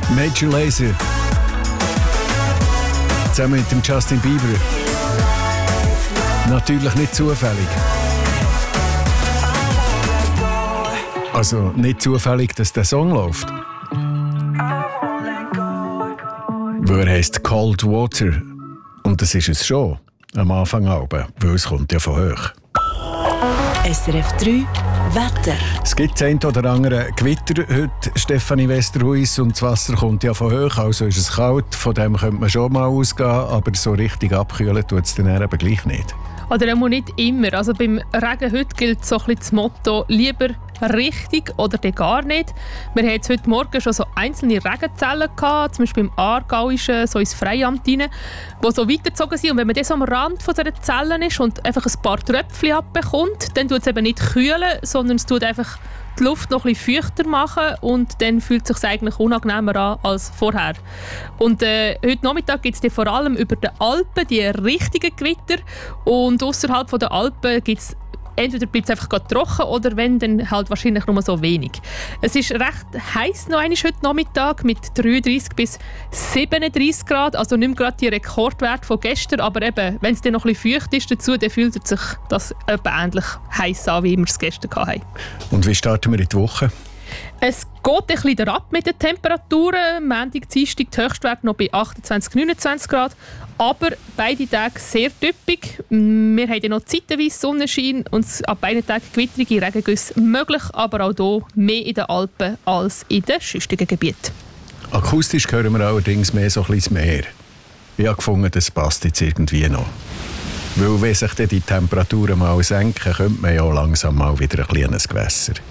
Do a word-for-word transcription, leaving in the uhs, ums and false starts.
Major Lazer. Zusammen mit dem Justin Bieber. Natürlich nicht zufällig. Also nicht zufällig, dass der Song läuft. Weil er heisst Cold Water. Und das ist es schon. Am Anfang aber, weil es kommt ja von hoch. S R F drei Wetter. Es gibt ein oder andere Gewitter heute, Stefanie Westerhuis, und das Wasser kommt ja von hoch, also ist es kalt. Von dem könnte man schon mal ausgehen, aber so richtig abkühlen tut es dann eben gleich nicht. Oder auch nicht immer. Also beim Regen heute gilt so ein bisschen das Motto, lieber richtig oder dann gar nicht. Wir hatten jetzt heute Morgen schon so einzelne Regenzellen gehabt, zum Beispiel im Aargauischen, so ins Freiamt rein, die so weitergezogen sind. Und wenn man dann so am Rand von dieser Zellen ist und einfach ein paar Tröpfchen abbekommt, dann tut es eben nicht kühlen, sondern es tut einfach die Luft noch ein bisschen feuchter machen und dann fühlt es sich eigentlich unangenehmer an als vorher. Und äh, heute Nachmittag gibt es vor allem über den Alpen die richtigen Gewitter und außerhalb der Alpen gibt es entweder bleibt es einfach trocken oder wenn, dann halt wahrscheinlich nur so wenig. Es ist recht heiß noch einmal heute Nachmittag mit dreiunddreißig bis siebenunddreißig Grad, also nicht mehr gerade die Rekordwert von gestern, aber eben, wenn es dann noch ein bisschen feucht ist dazu, dann fühlt sich das etwa ähnlich heiß an, wie wir es gestern hatten. Und wie starten wir in die Woche? Es geht ein bisschen ab mit den Temperaturen. Montag, Dienstag die Höchstwerte noch bei achtundzwanzig, neunundzwanzig Grad. Aber beide Tage sehr typisch. Wir haben ja noch zeitweise Sonnenschein und ab beiden Tagen gewitterige Regengüsse möglich, aber auch hier mehr in den Alpen als in den sonstigen Gebieten. Akustisch hören wir allerdings mehr so ein bisschen Meer. Ich habe gefunden, das passt jetzt irgendwie noch. Weil wenn sich dann die Temperaturen mal senken, könnte man ja langsam mal wieder ein kleines Gewässer.